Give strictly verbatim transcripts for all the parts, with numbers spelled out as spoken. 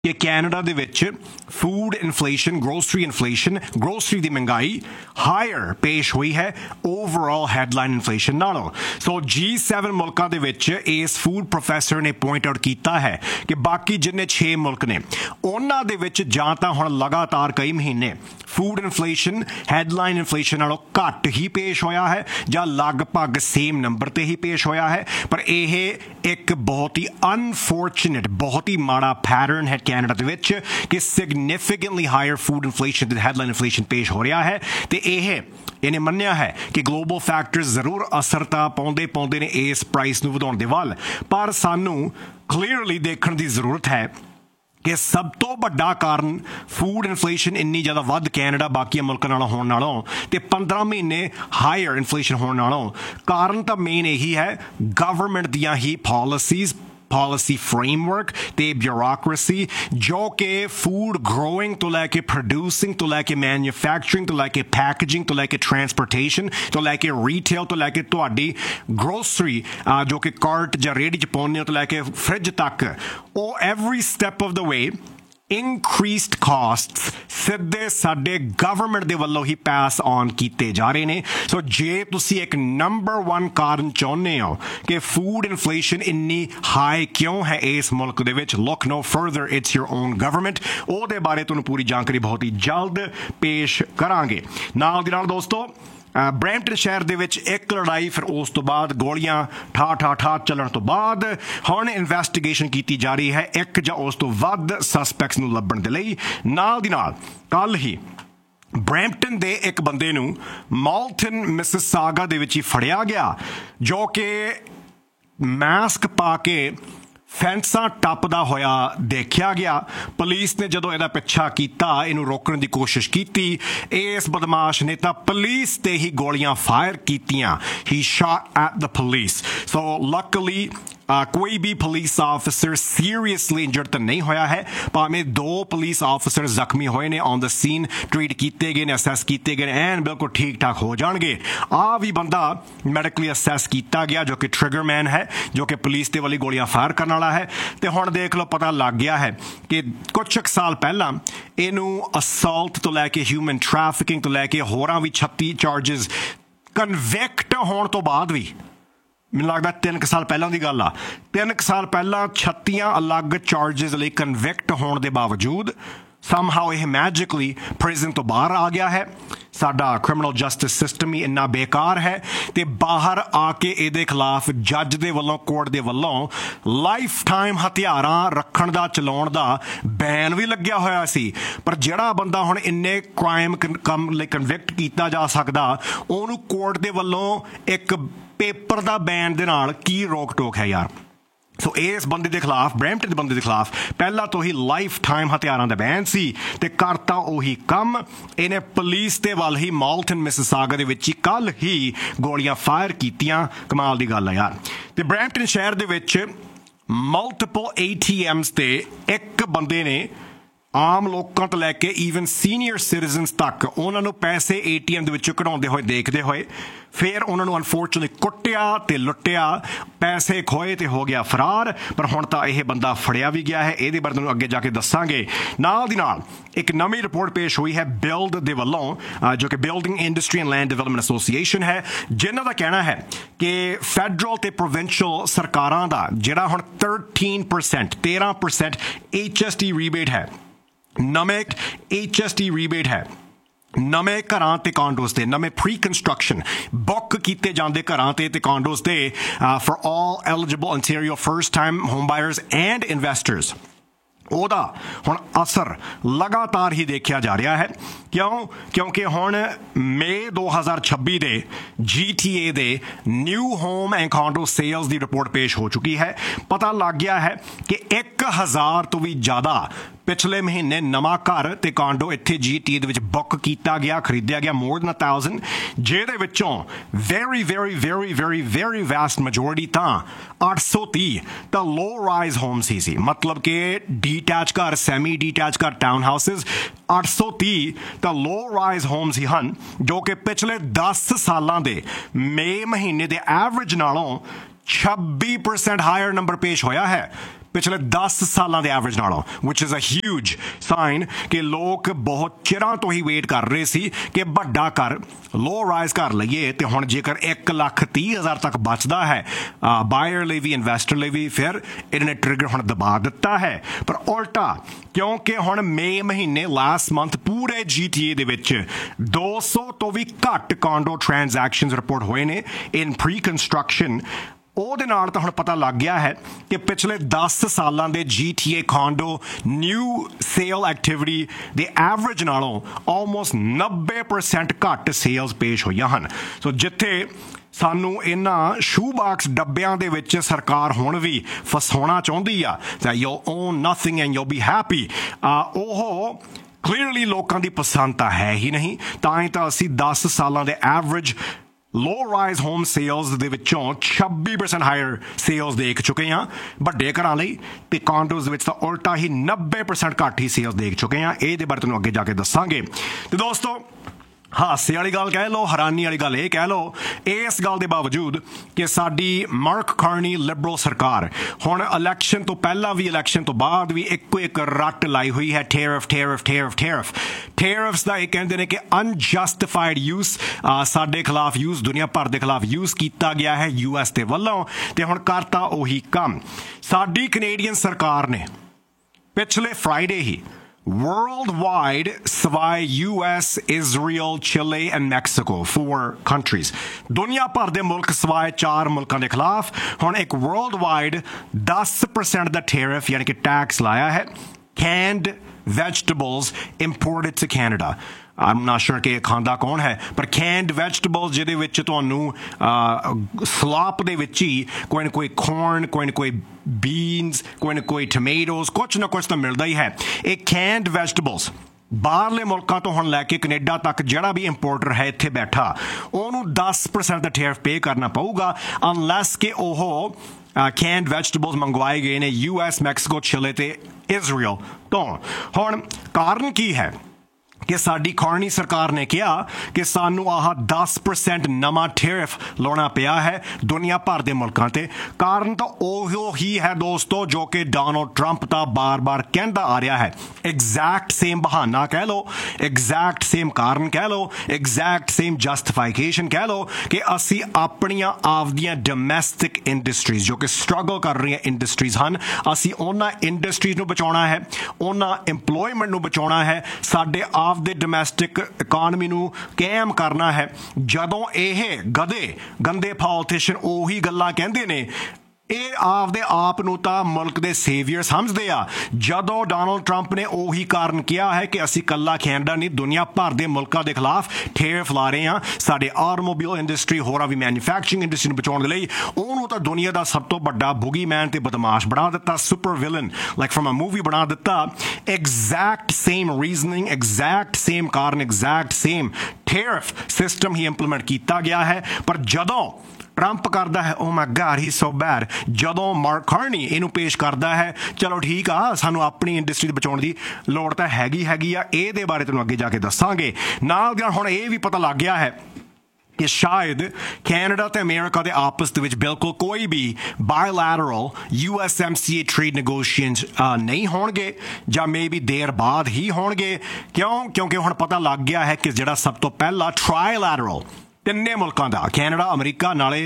कि Canada they which food inflation grocery inflation grocery की महंगाई हायर पेश हुई है ओवरऑल हैडलाइन इन्फ्लेशन नालों। सो जी सैवन मुल्कों के विच इस फूड प्रोफैसर ने पॉइंट आउट किया है कि बाकी जिन्ने छे मुल्क ने उन्हां दे विच जां तां हुण लगातार कई महीने फूड इन्फ्लेशन हैडलाइन इन्फ्लेशन नालों घट ही पेश होया है जां लगभग सेम नंबर ते ही पेश होया है। पर यह एक बहुत ही अनफॉर्चुनेट बहुत ही माड़ा पैटर्न है कैनेडा दे विच कि significantly higher food inflation headline inflation पेश हो रहा है। तो यह इन्हें मन्निया है कि ग्लोबल फैक्टर्स जरूर असर तां पाउंदे पाउंदे ने इस प्राइस नूं वधाउण दे वल, पर सानू क्लीयरली देखण दी जरूरत है कि सब तो बड़ा कारण फूड इन्फ्लेशन इन्नी ज़्यादा वध कैनेडा बाकी मुल्कों नालों होण नालों ते पंद्रह महीने हायर इन्फ्लेशन होण नालों कारण तो मेन यही है गवर्नमेंट दियां ही पॉलिसीज़ पॉलिसी फ्रेमवर्क ते ब्यूरोक्रेसी जो कि फूड ग्रोइंग तो लैके प्रोड्यूसिंग तो लैके मैन्युफैक्चरिंग तो लैके पैकेजिंग तो लैके ट्रांसपोर्टेशन तो लैके रिटेल तो लैके तुहाडी ग्रोसरी जो कि कार्ट जां रेहड़ी च पाउने तो लैके फ्रिज तक ओ every step of the way increased costs सिद्धे साडे गवर्नमेंट दे वल्लों ही पास ऑन कीते जा रहे ने। सो जे तुसी एक नंबर वन कारण चाहुंदे हो कि फूड इन्फ्लेशन इन्नी हाई क्यों है इस मुल्क दे विच, look no further it's your own government. ओहदे बारे तुहानूं पूरी जानकारी बहुत ही जल्द पेश करांगे। नाल दी नाल दोस्तों ब्रैम्पटन शहर दे विच एक लड़ाई फिर उस तो बाद गोलियां ठा ठा ठा चलण तो बाद हुण इन्वेस्टिगेशन की जा रही है एक जां उस तो वध सस्पैक्ट्स नूं लभण दे लई। नाल दी नाल कल ही ब्रैम्पटन दे एक बंदे नूं मॉल्टन मिसिसागा दे विच ही फड़िया गया जो कि मास्क पा के फैंसा टपदा होया देखा गया। पुलिस ने जदों इहदा पिछा कीता इनू रोकण दी कोशिश कीती इस बदमाश ने तां पुलिस ते ही गोलियां फायर कीतियां। ही shot at the police. So luckily Uh, कोई भी पुलिस ऑफिसर सीरियसली इंजर्ड तो नहीं होया है, भावें दो पुलिस ऑफिसर जख्मी होए ने ऑन द सीन ट्रीट किए गए ने असैस किए गए एंड बिल्कुल ठीक ठाक हो जाएंगे। आ भी बंदा मैडिकली असैस किया गया जो कि ट्रिगर मैन है जो कि पुलिस ते वाली गोलियां फायर करने वाला है। तो हुण देख लो पता लग गया है कि कुछ एक साल पहला इनू असॉल्ट तो लैके ह्यूमन ट्रैफिकिंग तो लैके होरां भी छत्ती चार्जिज कन्विक्ट होने तो बाद भी मैनूं लगदा तीन क साल पहलों की गल आ तीन क साल पहला छत्तियां अलग चार्जिज लई कन्विक्ट होने के बावजूद समहाउ यह मैजिकली प्रिजन तो बाहर आ गया है। साडा क्रिमिनल जस्टिस सिस्टम ही इन्ना बेकार है ते बाहर आके इहदे खिलाफ जज दे वल्लों कोर्ट दे वल्लों लाइफ टाइम हथियारां रखण दा चलाउण दा बैन भी लग्या होया सी। पर जिहड़ा बंदा हुण इन्ने क्राइम कम लई कन्विक्ट कीता जा सकदा ओनू कोर्ट दे वल्लों एक पेपर दा बैन दे नाल की रोक टोक है यार। सो इस बंदे के खिलाफ ब्रैम्पटन के बंदे के खिलाफ पहला तो ही लाइफ टाइम हथियारों का बैन सी ते करता उही कम इन्हें पुलिस के वल ही मॉल्टन मिसिसागा दे विच कल ही गोलियां फायर कीतियां। कमाल दी गल है यार। ते ब्रैम्पटन शहर दे विच मल्टीपल ए टी एम्स ते एक बंदे ने आम लोगों तो लैके ईवन सीनियर सिटीजनस तक उन्होंने पैसे ए टी एम के कढ़ाते हुए देखते हुए फिर उन्होंने अनफॉर्चुनेटली कुटिया ते लुटिया पैसे खोए ते हो गया फरार। पर हुण तां यह बंदा फड़िया भी गया है, ये बारे तुहानूं अगे जाके दसांगे। नाल दी नाल एक नवी रिपोर्ट पेश हुई है बिल्ड दे वल्लों जो कि building industry and land development association है जिन्हां दा कहना है कि फैडरल ते प्रोविंशियल सरकारां दा जिहड़ा हुण थर्टीन परसेंट तेरह percent H S T rebate है नवें एच एस टी रीबेट है नਵੇਂ घरां ते कॉन्डोज ते नਵੇਂ प्री कंस्ट्रक्शन बुक कीते जांदे घरां ते ते कॉन्डोज ते for all eligible Ontario first time home buyers and investors ਉਹਦਾ ਹੁਣ असर लगातार ही देखा जा रहा है। क्यों क्योंकि हुण मई दो हज़ार छब्बी दे G T A they knew home and condor sales की रिपोर्ट पेश हो चुकी है। पता लग गया है कि एक हज़ार तो भी ज़्यादा पिछले महीने नवा घर ते कॉन्डो इत्थे जी टी ए बुक किया गया खरीदिया गया मोर दैन अ थाउजेंड जिहदे विचों very very very very very west majority तां अठ सौ तीह तां लो राइज होम्स ही सी, मतलब कि डीटैच घर सैमी डीटैच घर टाउन हाउसिस अठ सौ तीह तां लो राइज होम्स ही हन जो कि पिछले दस सालां दे मई महीने दे एवरेज नालों छब्बी परसेंट हायर नंबर पेश होया है। पिछले दस सालों के एवरेज नालों, which is a huge sign कि लोग बहुत चिरां तो ही वेट कर रहे सी कि बड़ा घर लो राइज घर लईए तो हुण जेकर एक लख तीह हज़ार तक बचता है बायर लिए भी इन्वेस्टर लिए भी, फिर इन्हें ट्रिगर हुण दबा दिता है। पर उल्टा क्योंकि हुण मई महीने लास्ट मंथ पूरे जी टी ए दे विच दो सौ तो भी घट कॉन्डो ट्रांजैक्शनस रिपोर्ट होए ने इन प्री कंस्ट्रक्शन। ਉਹਦੇ ਨਾਲ ਤਾਂ ਹੁਣ ਪਤਾ ਲੱਗ ਗਿਆ ਹੈ ਕਿ ਪਿਛਲੇ ਦਸ ਸਾਲਾਂ ਦੇ ਜੀ ਟੀ ਏ ਕੌਂਡੋ ਨਿਊ ਸੇਲ ਐਕਟੀਵਿਟੀ ਦੇ ਐਵਰੇਜ ਨਾਲੋਂ ਆਲਮੋਸਟ ਨੱਬੇ ਪਰਸੈਂਟ ਘੱਟ ਸੇਲਸ ਪੇਸ਼ ਹੋਈਆਂ ਹਨ। ਸੋ ਜਿੱਥੇ ਸਾਨੂੰ ਇਹਨਾਂ ਸ਼ੂ ਬਾਕਸ ਡੱਬਿਆਂ ਦੇ ਵਿੱਚ ਸਰਕਾਰ ਹੁਣ ਵੀ ਫਸਾਉਣਾ ਚਾਹੁੰਦੀ ਆ that you'll own nothing and you'll be happy, ਉਹ ਕਲੀਅਰਲੀ ਲੋਕਾਂ ਦੀ ਪਸੰਦ ਤਾਂ ਹੈ ਹੀ ਨਹੀਂ। ਤਾਂ ਹੀ ਤਾਂ ਅਸੀਂ ਦਸ ਸਾਲਾਂ ਦੇ average low rise home sales ਦੇ ਵਿੱਚੋਂ ਛੱਬੀ ਪਰਸੈਂਟ ਹਾਇਰ ਸੇਲਸ ਦੇਖ ਚੁੱਕੇ ਹਾਂ ਵੱਡੇ ਘਰਾਂ ਲਈ, ਤੇ ਕੌਂਡੋਜ਼ ਵਿੱਚ ਤਾਂ ਉਲਟਾ ਹੀ ਨੱਬੇ ਪਰਸੈਂਟ ਘੱਟ ਹੀ ਸੇਲਸ ਦੇਖ ਚੁੱਕੇ ਹਾਂ। ਇਹਦੇ ਬਾਰੇ ਤੁਹਾਨੂੰ ਅੱਗੇ ਜਾ ਕੇ ਦੱਸਾਂਗੇ। ਤੇ ਦੋਸਤੋ ਹਾਸੇ ਵਾਲੀ ਗੱਲ ਕਹਿ ਲਓ, ਹੈਰਾਨੀ ਵਾਲੀ ਗੱਲ ਇਹ ਕਹਿ ਲਓ, ਇਸ ਗੱਲ ਦੇ ਬਾਵਜੂਦ ਕਿ ਸਾਡੀ ਮਾਰਕ ਕਾਰਨੀ ਲਿਬਰਲ ਸਰਕਾਰ ਹੁਣ ਇਲੈਕਸ਼ਨ ਤੋਂ ਪਹਿਲਾਂ ਵੀ ਇਲੈਕਸ਼ਨ ਤੋਂ ਬਾਅਦ ਵੀ ਇੱਕੋ ਇੱਕ ਰੱਟ ਲਾਈ ਹੋਈ ਹੈ tariff tariff tariff tariff tariffs ਦਾ। ਇਹ ਕਹਿੰਦੇ ਨੇ ਕਿ ਅਨਜਸਟੀਫਾਈਡ ਯੂਜ਼ ਸਾਡੇ ਖਿਲਾਫ ਯੂਜ਼ ਦੁਨੀਆ ਭਰ ਦੇ ਖਿਲਾਫ ਯੂਜ਼ ਕੀਤਾ ਗਿਆ ਹੈ ਯੂ ਐਸ ਦੇ ਵੱਲੋਂ, ਤੇ ਹੁਣ ਕਰਤਾ ਉਹੀ ਕੰਮ। ਸਾਡੀ ਕੈਨੇਡੀਅਨ ਸਰਕਾਰ ਨੇ ਪਿਛਲੇ Friday he worldwide ਸਵਾਏ U S, Israel, Chile and Mexico, four countries, ਦੁਨੀਆ ਭਰ ਦੇ ਮੁਲਕ ਸਵਾਏ ਚਾਰ ਮੁਲਕਾਂ ਦੇ ਖਿਲਾਫ ਹੁਣ ਇੱਕ worldwide ਦਸ ਪਰਸੈਂਟ ਦਾ ਟੈਰਿਫ ਯਾਨੀ ਕਿ ਟੈਕਸ ਲਾਇਆ ਹੈ canned vegetables imported to Canada। I'm not sure ਕਿ ਇਹ ਖਾਂਦਾ ਕੌਣ ਹੈ, ਪਰ canned vegetables ਜਿਹਦੇ ਵਿੱਚ ਤੁਹਾਨੂੰ ਸਲਾਪ ਦੇ ਵਿੱਚ ਹੀ ਕੋਈ ਨਾ ਕੋਈ corn, ਕੋਈ ਨਾ ਕੋਈ beans, ਕੋਈ ਨਾ ਕੋਈ tomatoes, ਕੁਛ ਨਾ ਕੁਛ ਤਾਂ ਮਿਲਦਾ ਹੀ ਹੈ। ਇਹ canned vegetables ਬਾਹਰਲੇ ਮੁਲਕਾਂ ਤੋਂ ਹੁਣ ਲੈ ਕੇ ਕੈਨੇਡਾ ਤੱਕ ਜਿਹੜਾ ਵੀ ਇੰਪੋਰਟਰ ਹੈ ਇੱਥੇ ਬੈਠਾ ਉਹਨੂੰ ਦਸ ਪਰਸੈਂਟ ਦਾ ਟੈਰਿਫ ਪੇ ਕਰਨਾ ਪਊਗਾ ਅਨਲੈਸ ਕਿ ਉਹ canned vegetables ਮੰਗਵਾਏ ਗਏ ਨੇ ਯੂ ਐਸ, ਮੈਕਸੀਕੋ, ਚਿਲੇ ਤੇ ਇਜ਼ਰਾਈਲ ਤੋਂ। ਹੁਣ ਕਾਰਨ ਕੀ ਹੈ ਕਿ ਸਾਡੀ ਕਾਰਨੀ ਸਰਕਾਰ ਨੇ ਕਿਹਾ ਕਿ ਸਾਨੂੰ ਆਹ ਦਸ ਪਰਸੈਂਟ ਨਵਾਂ ਟੈਰਿਫ ਲਾਉਣਾ ਪਿਆ ਹੈ ਦੁਨੀਆ ਭਰ ਦੇ ਮੁਲਕਾਂ ਤੇ। ਕਾਰਨ ਤਾਂ ਉਹੋ ਹੀ ਹੈ ਦੋਸਤੋ ਜੋ ਕਿ ਡੋਨਾਲਡ ਟਰੰਪ ਤਾਂ ਬਾਰ-ਬਾਰ ਕਹਿੰਦਾ ਆ ਰਿਹਾ ਹੈ। ਐਗਜ਼ੈਕਟ ਸੇਮ ਬਹਾਨਾ ਕਹਿ ਲਓ, ਐਗਜ਼ੈਕਟ ਸੇਮ ਕਾਰਨ ਕਹਿ ਲਓ, ਐਗਜ਼ੈਕਟ ਸੇਮ ਜਸਟੀਫਿਕੇਸ਼ਨ ਕਹਿ ਲਓ ਕਿ ਅਸੀਂ ਆਪਣੀਆਂ ਆਪਦੀਆਂ ਡੋਮੈਸਟਿਕ ਇੰਡਸਟਰੀਜ਼ ਜੋ ਕਿ ਸਟਰਗਲ ਕਰ ਰਹੀਆਂ ਇੰਡਸਟਰੀਜ਼ ਹਨ, ਅਸੀਂ ਉਹਨਾਂ ਇੰਡਸਟਰੀਜ਼ ਨੂੰ ਬਚਾਉਣਾ ਹੈ, ਉਹਨਾਂ ਇੰਪਲੋਇਮੈਂਟ ਨੂੰ ਬਚਾਉਣਾ ਹੈ, ਸਾਡੇ ਆਪ ਦੇ ਡੋਮੈਸਟਿਕ ਇਕਾਨਮੀ ਨੂੰ ਕਾਇਮ ਕਰਨਾ ਹੈ। ਜਦੋਂ ਇਹ ਗਧੇ ਗੰਦੇ ਪੋਲੀਟੀਸ਼ੀਅਨ ਉਹੀ ਗੱਲਾਂ ਕਹਿੰਦੇ ਨੇ, ਇਹ ਆਪਦੇ ਆਪ ਨੂੰ ਤਾਂ ਮੁਲਕ ਦੇ ਸੇਵੀਅਰ ਸਮਝਦੇ ਆ। ਜਦੋਂ ਡੋਨਾਲਡ ਟਰੰਪ ਨੇ ਉਹੀ ਕਾਰਨ ਕਿਹਾ ਹੈ ਕਿ ਅਸੀਂ ਇਕੱਲਾ ਕੈਨੇਡਾ ਨਹੀਂ ਦੁਨੀਆ ਭਰ ਦੇ ਮੁਲਕਾਂ ਦੇ ਖਿਲਾਫ ਟੈਰਿਫ ਲਾ ਰਹੇ ਹਾਂ ਸਾਡੇ ਆਟੋਮੋਬਾਈਲ ਇੰਡਸਟਰੀ ਹੋਰਾਂ ਵੀ ਮੈਨੂਫੈਕਚਰਿੰਗ ਇੰਡਸਟਰੀ ਨੂੰ ਬਚਾਉਣ ਦੇ ਲਈ, ਉਹਨੂੰ ਤਾਂ ਦੁਨੀਆ ਦਾ ਸਭ ਤੋਂ ਵੱਡਾ ਬੁਗੀਮੈਨ ਤੇ ਬਦਮਾਸ਼ ਬਣਾ ਦਿੱਤਾ, super villain like from a movie ਬਣਾ ਦਿੱਤਾ। Exact same reasoning, exact same ਕਾਰਨ, ਐਗਜ਼ੈਕਟ ਸੇਮ ਟੈਰਿਫ ਸਿਸਟਮ ਹੀ ਇੰਪਲੀਮੈਂਟ ਕੀਤਾ ਗਿਆ ਹੈ। ਪਰ ਜਦੋਂ ਟਰੰਪ ਕਰਦਾ ਹੈ ਓ ਮਾਈ ਗॉड ਹੀ ਸੋ ਬੈਡ, ਜਦੋਂ ਮਾਰਕ ਕਾਰਨੀ ਇਹਨੂੰ ਪੇਸ਼ ਕਰਦਾ ਹੈ ਚਲੋ ਠੀਕ ਆ ਸਾਨੂੰ ਆਪਣੀ ਇੰਡਸਟਰੀ ਬਚਾਉਣ ਦੀ ਲੋੜ ਤਾਂ ਹੈਗੀ ਹੈਗੀ ਆ। ਇਹਦੇ ਬਾਰੇ ਤੁਹਾਨੂੰ ਅੱਗੇ ਜਾ ਕੇ ਦੱਸਾਂਗੇ। ਨਾਲ ਦੀ ਨਾਲ ਹੁਣ ਇਹ ਵੀ ਪਤਾ ਲੱਗ ਗਿਆ ਹੈ ਕਿ ਸ਼ਾਇਦ ਕੈਨੇਡਾ ਤੇ ਅਮਰੀਕਾ ਦੇ ਆਪਸ ਦੇ ਵਿੱਚ ਬਿਲਕੁਲ ਕੋਈ ਵੀ ਬਾਇਲੈਟਰਲ ਯੂ ਐਸ ਐਮ ਸੀ ਏ ਟ੍ਰੇਡ ਨੈਗੋਸ਼ੀਏਸ਼ਨਸ ਨਹੀਂ ਹੋਣਗੇ ਜਾਂ ਮੇ ਬੀ ਦੇਰ ਬਾਅਦ ਹੀ ਹੋਣਗੇ। ਕਿਉਂ? ਕਿਉਂਕਿ ਹੁਣ ਪਤਾ ਲੱਗ ਗਿਆ ਹੈ ਕਿ ਜਿਹੜਾ ਸਭ ਤੋਂ ਪਹਿਲਾ ਟ੍ਰਾਈਲੈਟਰਲ ਤਿੰਨੇ ਮੁਲਕਾਂ ਦਾ ਕੈਨੇਡਾ, ਅਮਰੀਕਾ ਨਾਲੇ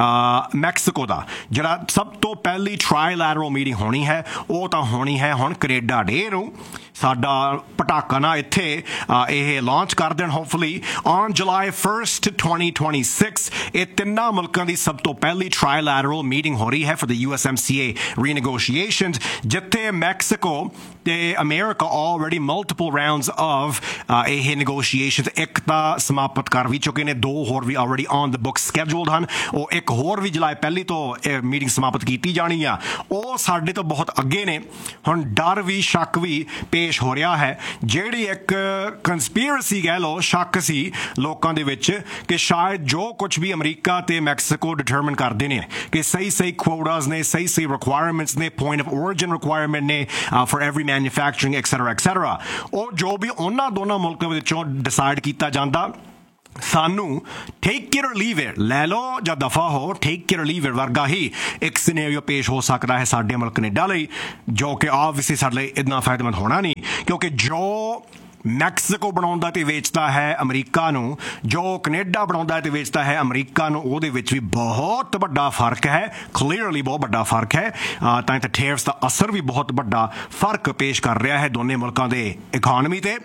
ਮੈਕਸੀਕੋ ਦਾ ਜਿਹੜਾ ਸਭ ਤੋਂ ਪਹਿਲੀ ਟ੍ਰਾਈਲੈਟਰਲ ਮੀਟਿੰਗ ਹੋਣੀ ਹੈ ਉਹ ਤਾਂ ਹੋਣੀ ਹੈ ਹੁਣ ਕੈਨੇਡਾ ਡੇ ਨੂੰ। ਸਾਡਾ ਪਟਾਕਾ ਨਾ ਇੱਥੇ ਇਹ ਲਾਂਚ ਕਰ ਦੇਣ hopefully on July first twenty twenty-six। ਇਹ ਤਿੰਨਾਂ ਮੁਲਕਾਂ ਦੀ ਸਭ ਤੋਂ ਪਹਿਲੀ ਟ੍ਰਾਈਲੈਟਰਲ ਮੀਟਿੰਗ ਹੋ ਰਹੀ ਹੈ for the U S M C ਏ ਰੀਨੈਗੋਸ਼ੀਏਸ਼ਨਸ, ਜਿੱਥੇ ਮੈਕਸੀਕੋ ਤੇ America already multiple rounds of ਇਹ ਨੈਗੋਸ਼ੀਏਸ਼ਨਸ ਇੱਕ ਤਾਂ ਸਮਾਪਤ ਕਰ ਵੀ ਚੁੱਕੇ ਨੇ, ਦੋ ਹੋਰ ਵੀ ਆਲਰੇਡੀ ਔਨ ਦ ਬੁੱਕ ਸਕੈਜੂਲਡ ਹਨ। ਉਹ ਇੱਕ ਹੋਰ ਵੀ ਜੁਲਾਈ ਪਹਿਲੀ ਤੋਂ ਇਹ ਮੀਟਿੰਗ ਸਮਾਪਤ ਕੀਤੀ ਜਾਣੀ ਆ। ਉਹ ਸਾਡੇ ਤੋਂ ਬਹੁਤ ਅੱਗੇ ਨੇ। ਹੁਣ ਡਰ ਵੀ ਸ਼ੱਕ ਵੀ ਪੇਸ਼ ਹੋ ਰਿਹਾ ਹੈ। ਜਿਹੜੀ ਇੱਕ ਕੰਸਪੀਰਸੀ ਕਹਿ ਲਓ, ਸ਼ੱਕ ਸੀ ਲੋਕਾਂ ਦੇ ਵਿੱਚ ਕਿ ਸ਼ਾਇਦ ਜੋ ਕੁਝ ਵੀ ਅਮਰੀਕਾ ਤੇ ਮੈਕਸੀਕੋ ਡਿਟਰਮਨ ਕਰਦੇ ਨੇ ਕਿ ਸਹੀ ਸਹੀ ਕੁਓਟਾਸ ਨੇ, ਸਹੀ ਸਹੀ ਰਿਕੁਆਇਰਮੈਂਟਸ ਨੇ, ਪੁਆਇੰਟ ਆਫ ਓਰੀਜਿਨ ਰਿਕੁਆਇਰਮੈਂਟ ਨੇ for every manufacturing etcetera etcetera, ਉਹ ਜੋ ਵੀ ਉਹਨਾਂ ਦੋਨਾਂ ਮੁਲਕਾਂ ਵਿੱਚੋਂ ਡਿਸਾਈਡ ਕੀਤਾ ਜਾਂਦਾ सानू टेक इट और लीव इट, लै लो ਜਾਂ ਦਫਾ ਹੋ, टेक इट और लीव इट ਵਰਗਾ ਹੀ ਇੱਕ ਸਿਨੈਰੀਓ ਪੇਸ਼ ਹੋ ਸਕਦਾ ਹੈ ਸਾਡੇ ਮੁਲਕ ਕੈਨੇਡਾ ਲਈ, ਜੋ ਕਿ ਆਬਵੀਅਸਲੀ ਸਾਡੇ ਲਈ ਇੰਨਾ ਫਾਇਦੇਮੰਦ ਹੋਣਾ ਨਹੀਂ, ਕਿਉਂਕਿ ਜੋ ਮੈਕਸੀਕੋ ਬਣਾਉਂਦਾ ਤੇ ਵੇਚਦਾ ਹੈ ਅਮਰੀਕਾ ਨੂੰ, ਜੋ ਕੈਨੇਡਾ ਬਣਾਉਂਦਾ ਤੇ ਵੇਚਦਾ ਹੈ ਅਮਰੀਕਾ ਨੂੰ, ਉਹਦੇ ਵਿੱਚ ਵੀ ਬਹੁਤ ਵੱਡਾ ਫਰਕ ਹੈ, ਕਲੀਅਰਲੀ ਬਹੁਤ ਵੱਡਾ ਫਰਕ ਹੈ। ਤਾਂ ਤੇ ਟੈਰਿਫਸ ਦਾ ਅਸਰ ਵੀ ਬਹੁਤ ਵੱਡਾ ਫਰਕ ਪੇਸ਼ ਕਰ ਰਿਹਾ ਹੈ ਦੋਨੇ ਮੁਲਕਾਂ ਦੇ ਇਕਨੋਮੀ ਤੇ।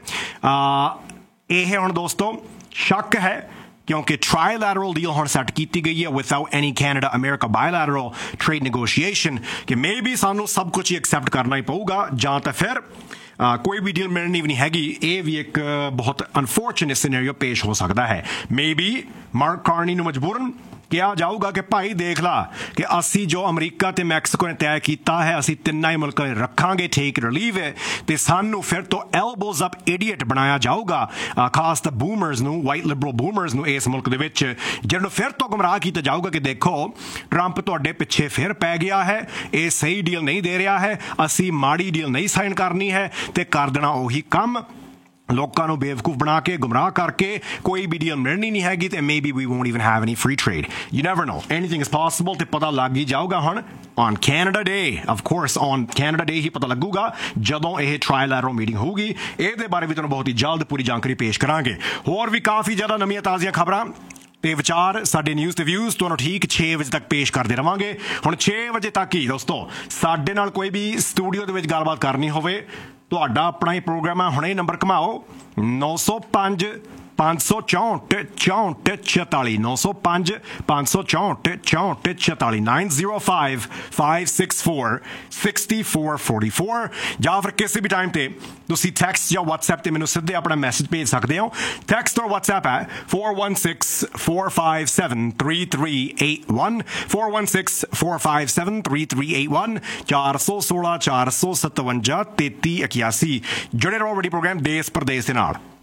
ਇਹ ਹੁਣ ਦੋਸਤੋ ਸ਼ੱਕ ਹੈ क्योंकि ट्राईलैटरल डील हुण सैट की गई है without any Canada America bilateral trade negotiation कि मे बी सानू सब कुछ ही एक्सैप्ट करना ही पऊगा जां तां फिर Uh, कोई भी डील मिलनी भी नहीं हैगी। ये भी एक uh, बहुत अनफॉर्चुनेट सिनेरियो पेश हो सकता है। मे बी मार्क कार्नी नूं मजबूरन किया जाऊगा कि भाई देख ला कि असी जो अमरीका ते मैक्सीको ने तय किया है असी तिन्ना ही मुल्क रखांगे टेक इट और लीव इट, ते सानू फिर तो एल्बोज अप इडियट बनाया जाऊगा, खास तो बूमर्स नूं, वाइट लिबरल बूमर्स नूं इस मुल्क दे विच, जिन्होंने फिर तो गुमराह किया जाऊगा कि देखो ट्रंप तुहाडे पिछे फिर पै गया है, ये सही डील नहीं दे रहा है, असी माड़ी डील नहीं साइन करनी है ते कर देना उही काम, लोगों को बेवकूफ बना के गुमराह करके कोई भी डील मिलनी नहीं हैगी, ते may be we won't even have any free trade. You never know, anything is possible, ते पता लग ही जाऊगा हुण on Canada day, of course on Canada day ही पता लगूगा जदों यह ट्राईलैटरल मीटिंग होगी। ये बारे भी तुहानूं बहुत ही जल्द पूरी जानकारी पेश करांगे। होर भी काफ़ी ज़्यादा नवीं ताज़ियां खबरां ते विचार साडे न्यूज़ ते व्यूज़ तुहानूं ठीक छे बजे तक पेश करते रहांगे। हुण छे बजे तक ही दोस्तों साडे नाल कोई भी स्टूडियो दे विच गलबात करनी होवे, ਤੁਹਾਡਾ ਆਪਣਾ ਹੀ ਪ੍ਰੋਗਰਾਮ ਹੈ, ਹੁਣੇ ਨੰਬਰ ਘਮਾਓ ਨੌ ਸੌ ਪੰਜ ਪੰਜ ਸੌ ਚੌਂਹਠ ਚੌਂਹਠ ਛਿਆਲੀ, ਨੌ ਸੌ ਪੰਜ ਪੰਜ ਸੌ ਚੌਂਹਠ ਚੌਂਹਠ ਛਿਆਲੀ, nine zero five five six four six four four four, ਜਾਂ ਫਿਰ ਕਿਸੇ ਵੀ ਟਾਈਮ ਤੇ ਤੁਸੀਂ ਟੈਕਸਟ ਜਾਂ WhatsApp ਤੇ ਮੈਨੂੰ ਸਿੱਧੇ ਆਪਣਾ ਮੈਸੇਜ ਭੇਜ ਸਕਦੇ ਹੋ। ਟੈਕਸਟ ਔਰ WhatsApp ਹੈ four one six four five seven three three eight one, four one six four five seven three three eight one, ਚਾਰ ਸੌ ਸੋਲਾਂ ਚਾਰ ਸੌ ਸਤਵੰਜਾ ਤੇਤੀ ਇਕਿਆਸੀ। ਜੁੜੇ ਰਹੋ ਵੱਡੀ ਪ੍ਰੋਗਰਾਮ ਦੇਸ਼ ਪ੍ਰਦੇਸ਼ ਦੇ ਨਾਲ।